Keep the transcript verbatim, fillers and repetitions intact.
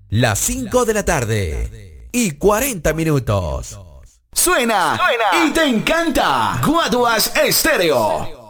Las cinco de la tarde y cuarenta minutos. Suena, Suena y te encanta Guaduas Estéreo.